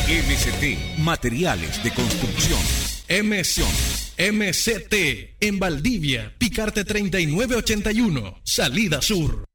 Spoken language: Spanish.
MCT, materiales de construcción. MCT, en Valdivia, Picarte 3981, salida sur.